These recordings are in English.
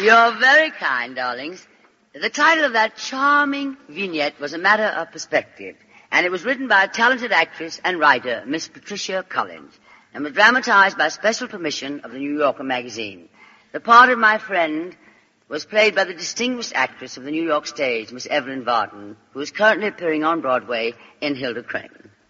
You're very kind, darlings. The title of that charming vignette was A Matter of Perspective, and it was written by a talented actress and writer, Miss Patricia Collins, and was dramatized by special permission of the New Yorker magazine. The part of my friend was played by the distinguished actress of the New York stage, Miss Evelyn Varden, who is currently appearing on Broadway in Hilda Crane.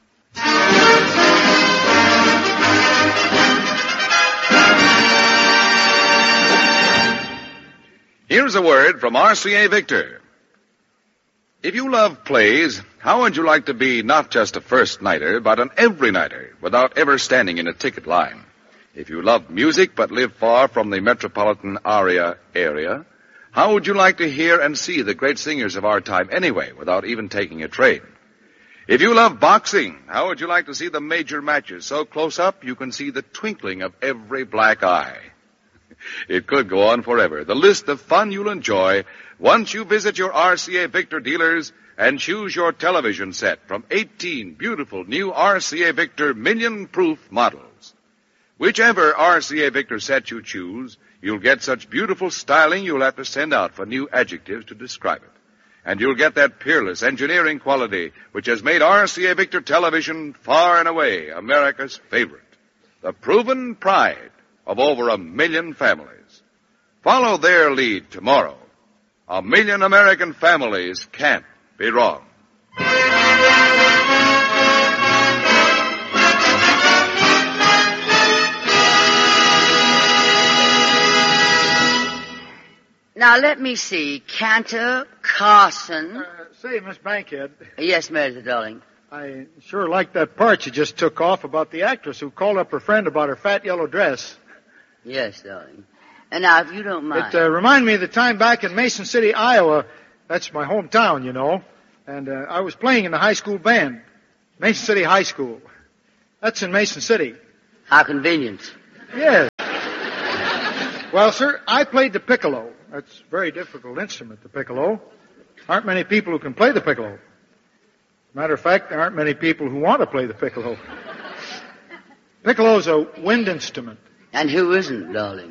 Here's a word from RCA Victor. If you love plays, how would you like to be not just a first-nighter, but an every-nighter, without ever standing in a ticket line? If you love music, but live far from the metropolitan area, how would you like to hear and see the great singers of our time anyway, without even taking a train? If you love boxing, how would you like to see the major matches so close up you can see the twinkling of every black eye? It could go on forever. The list of fun you'll enjoy once you visit your RCA Victor dealers and choose your television set from 18 beautiful new RCA Victor million-proof models. Whichever RCA Victor set you choose, you'll get such beautiful styling you'll have to send out for new adjectives to describe it. And you'll get that peerless engineering quality which has made RCA Victor television far and away America's favorite. The proven pride of over 1 million families. Follow their lead tomorrow. 1 million American families can't be wrong. Now, let me see. Cantor, Carson. Say, Miss Bankhead. Yes, Meredith, darling. I sure like that part you just took off about the actress who called up her friend about her fat yellow dress. Yes, darling. And now, if you don't mind. It reminded me of the time back in Mason City, Iowa. That's my hometown, you know. And I was playing in the high school band. Mason City High School. That's in Mason City. How convenient. Yes. Well, sir, I played the piccolo. That's a very difficult instrument, the piccolo. Aren't many people who can play the piccolo. Matter of fact, there aren't many people who want to play the piccolo. Piccolo's a wind instrument. And who isn't, darling?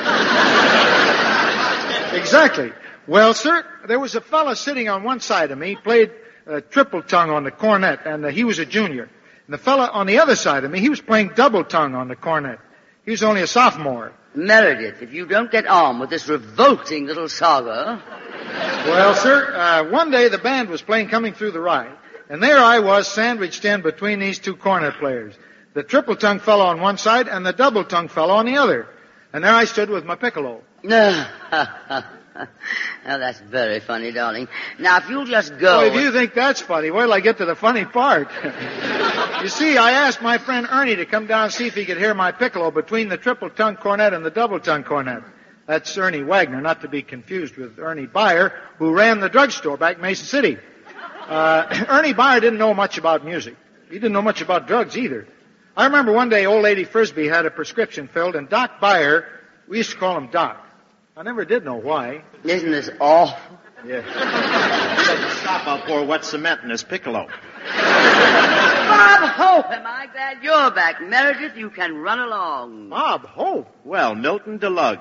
Exactly. Well, sir, there was a fella sitting on one side of me, played triple tongue on the cornet, and he was a junior. And the fella on the other side of me, he was playing double tongue on the cornet. He was only a sophomore. Meredith, if you don't get on with this revolting little saga... Well, sir, one day the band was playing Coming Through the Rye, and there I was sandwiched in between these two cornet players. The triple-tongue fellow on one side and the double-tongue fellow on the other. And there I stood with my piccolo. Now, that's very funny, darling. Now, if you'll just go... Well, if you think that's funny, wait till I get to the funny part. You see, I asked my friend Ernie to come down and see if he could hear my piccolo between the triple-tongue cornet and the double-tongue cornet. That's Ernie Wagner, not to be confused with Ernie Byer, who ran the drugstore back in Mason City. Ernie Byer didn't know much about music. He didn't know much about drugs either. I remember one day old lady Frisbee had a prescription filled, and Doc Byer, we used to call him Doc. I never did know why. Isn't this awful? Yeah. Stop, I'll pour wet cement in this piccolo. Bob Hope, am I glad you're back. Meredith, you can run along. Bob Hope? Well, Milton DeLugg.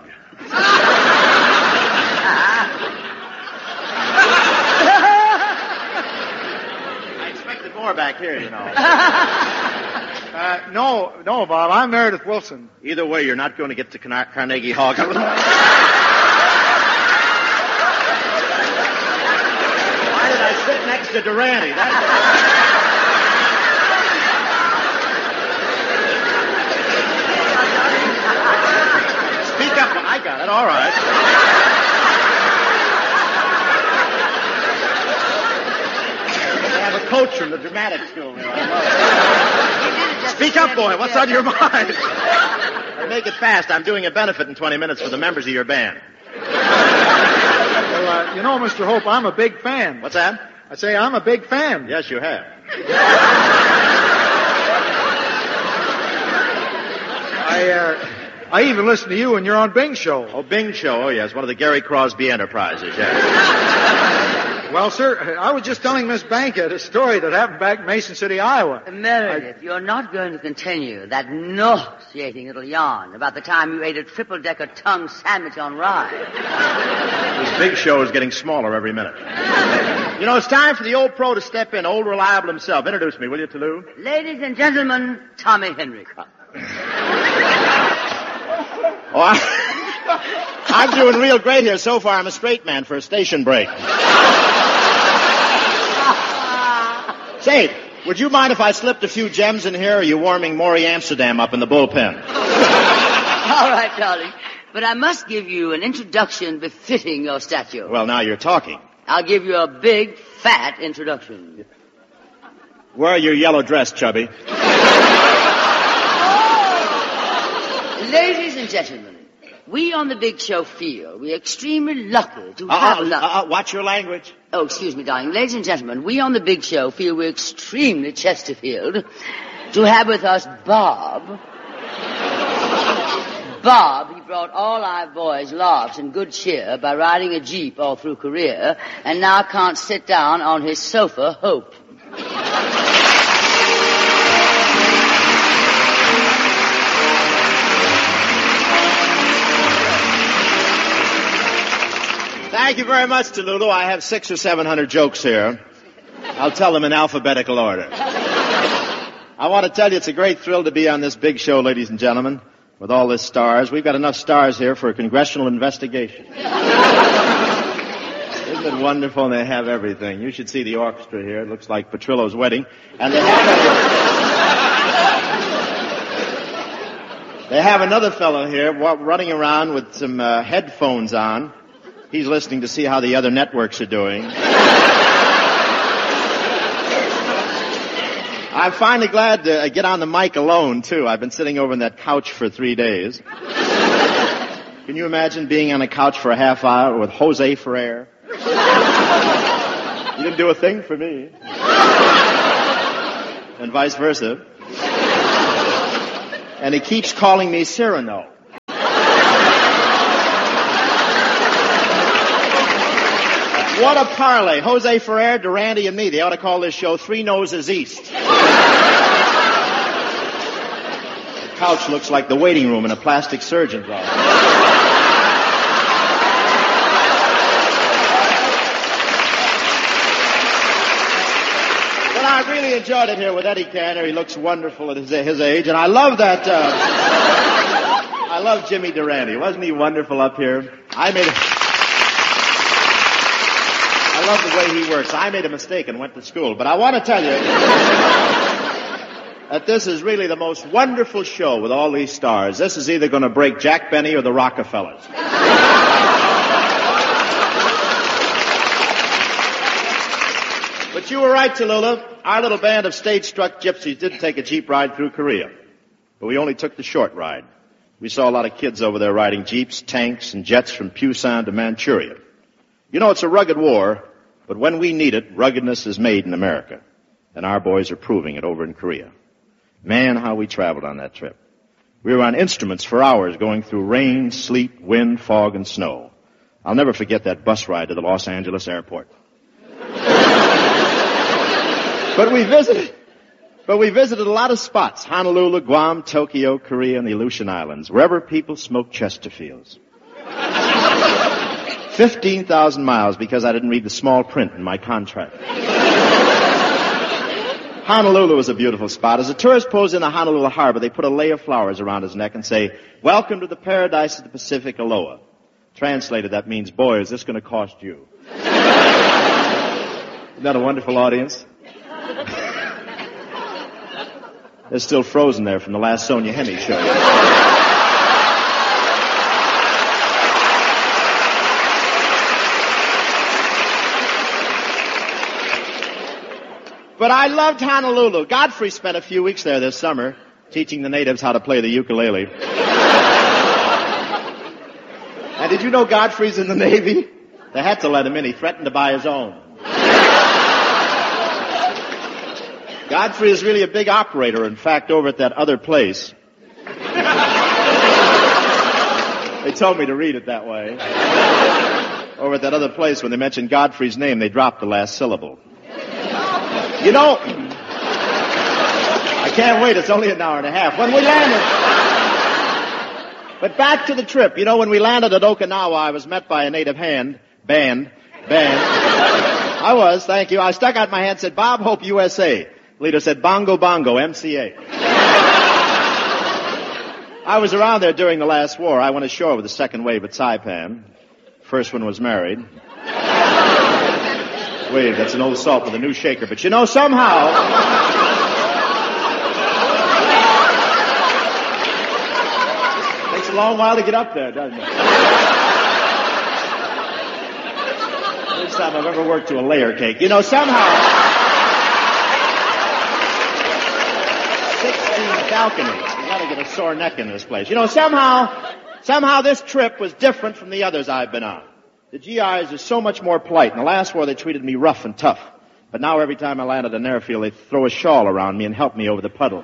I expected more back here, you know. No, Bob, I'm Meredith Wilson. Either way, you're not going to get to Carnegie Hall. Why did I sit next to Durante? Speak up. I got it. All right. I have a coach from the dramatic school here. Speak up, boy. What's on your mind? Make it fast. I'm doing a benefit in 20 minutes for the members of your band. Well, you know, Mr. Hope, I'm a big fan. What's that? I say I'm a big fan. Yes, you have. I even listen to you when you're on Bing Show. Oh, Bing Show. Oh, yes. One of the Gary Crosby Enterprises, yes. Well, sir, I was just telling Miss Bankhead a story that happened back in Mason City, Iowa. Meredith, you're not going to continue that nauseating little yarn about the time you ate a triple-decker tongue sandwich on rye. This big show is getting smaller every minute. You know, it's time for the old pro to step in, old reliable himself. Introduce me, will you, Toulouse? Ladies and gentlemen, Tommy Henry. I'm doing real great here so far. I'm a straight man for a station break. Say, would you mind if I slipped a few gems in here, or are you warming Maury Amsterdam up in the bullpen? All right, darling. But I must give you an introduction befitting your stature. Well, now you're talking. I'll give you a big, fat introduction. Wear your yellow dress, Chubby. Ladies and gentlemen, we on the Big Show feel we're extremely lucky to have... Watch your language. Oh, excuse me, darling. Ladies and gentlemen, we on the Big Show feel we're extremely Chesterfield to have with us Bob. Bob, he brought all our boys laughs and good cheer by riding a Jeep all through Korea, and now can't sit down on his sofa, Hope. Thank you very much, Toulouse. I have 600 or 700 jokes here. I'll tell them in alphabetical order. I want to tell you it's a great thrill to be on this big show, ladies and gentlemen, with all the stars. We've got enough stars here for a congressional investigation. Isn't it wonderful? And they have everything. You should see the orchestra here. It looks like Petrillo's wedding. And they have another fellow here running around with some headphones on. He's listening to see how the other networks are doing. I'm finally glad to get on the mic alone, too. I've been sitting over on that couch for 3 days. Can you imagine being on a couch for a half hour with Jose Ferrer? You didn't do a thing for me. And vice versa. And he keeps calling me Cyrano. What a parlay. Jose Ferrer, Durante, and me. They ought to call this show Three Noses East. The couch looks like the waiting room in a plastic surgeon's office. Well, I really enjoyed it here with Eddie Cantor. He looks wonderful at his age. And I love that, I love Jimmy Durante. Wasn't he wonderful up here? I love the way he works. I made a mistake and went to school. But I want to tell you that this is really the most wonderful show with all these stars. This is either going to break Jack Benny or the Rockefellers. But you were right, Tallulah. Our little band of stage-struck gypsies did take a Jeep ride through Korea. But we only took the short ride. We saw a lot of kids over there riding Jeeps, tanks, and jets from Pusan to Manchuria. You know, it's a rugged war, but when we need it, ruggedness is made in America. And our boys are proving it over in Korea. Man, how we traveled on that trip. We were on instruments for hours going through rain, sleet, wind, fog, and snow. I'll never forget that bus ride to the Los Angeles airport. But we visited a lot of spots. Honolulu, Guam, Tokyo, Korea, and the Aleutian Islands. Wherever people smoke Chesterfields. 15,000 miles because I didn't read the small print in my contract. Honolulu is a beautiful spot. As a tourist pulls into Honolulu Harbor, they put a lei of flowers around his neck and say, "Welcome to the paradise of the Pacific, Aloha." Translated, that means, boy, is this going to cost you. Isn't that a wonderful audience? They're still frozen there from the last Sonia Hemi show. But I loved Honolulu. Godfrey spent a few weeks there this summer teaching the natives how to play the ukulele. And did you know Godfrey's in the Navy? They had to let him in. He threatened to buy his own. Godfrey is really a big operator. In fact, over at that other place. They told me to read it that way. Over at that other place, when they mentioned Godfrey's name, they dropped the last syllable. You know, I can't wait. It's only an hour and a half. When we landed... But back to the trip. You know, when we landed at Okinawa, I was met by a native band. I was, thank you. I stuck out my hand and said, Bob Hope, USA. The leader said, Bongo Bongo, MCA. I was around there during the last war. I went ashore with the second wave at Saipan. First one was married. Wave, that's an old salt with a new shaker. But you know, somehow... Takes a long while to get up there, doesn't it? First time I've ever worked to a layer cake. You know, somehow... 16 balconies. You gotta get a sore neck in this place. You know, somehow this trip was different from the others I've been on. The GIs are so much more polite. In the last war, they treated me rough and tough. But now every time I land at an airfield, they throw a shawl around me and help me over the puddles.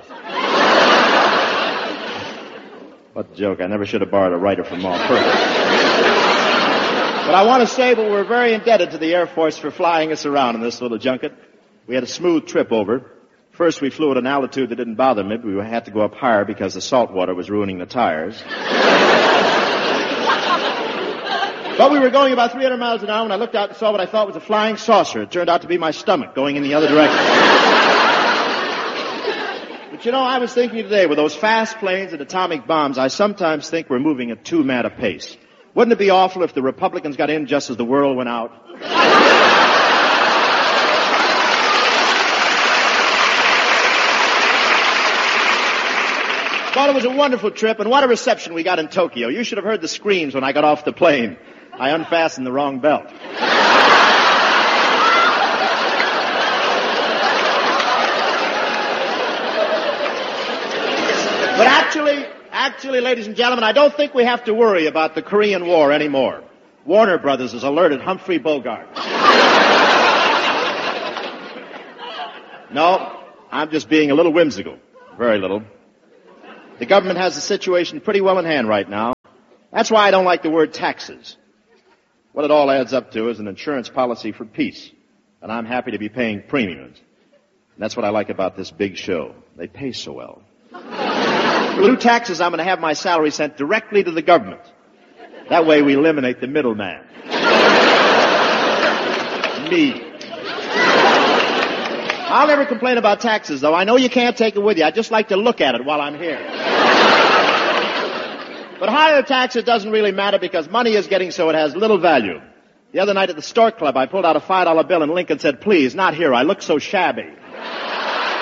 What a joke. I never should have borrowed a writer from all purpose. But I want to say that we're very indebted to the Air Force for flying us around in this little junket. We had a smooth trip over. First, we flew at an altitude that didn't bother me, but we had to go up higher because the salt water was ruining the tires. But we were going about 300 miles an hour when I looked out and saw what I thought was a flying saucer. It turned out to be my stomach going in the other direction. But you know, I was thinking today, with those fast planes and atomic bombs, I sometimes think we're moving at too mad a pace. Wouldn't it be awful if the Republicans got in just as the world went out? Well, it was a wonderful trip, and what a reception we got in Tokyo. You should have heard the screams when I got off the plane. I unfastened the wrong belt. But actually, ladies and gentlemen, I don't think we have to worry about the Korean War anymore. Warner Brothers has alerted Humphrey Bogart. No, I'm just being a little whimsical. Very little. The government has the situation pretty well in hand right now. That's why I don't like the word taxes. What it all adds up to is an insurance policy for peace. And I'm happy to be paying premiums. And that's what I like about this big show. They pay so well. Through taxes, I'm going to have my salary sent directly to the government. That way we eliminate the middleman. Me. I'll never complain about taxes, though. I know you can't take it with you. I just like to look at it while I'm here. But higher taxes doesn't really matter because money is getting so it has little value. The other night at the Stork Club, I pulled out a $5 bill and Lincoln said, "Please, not here. I look so shabby."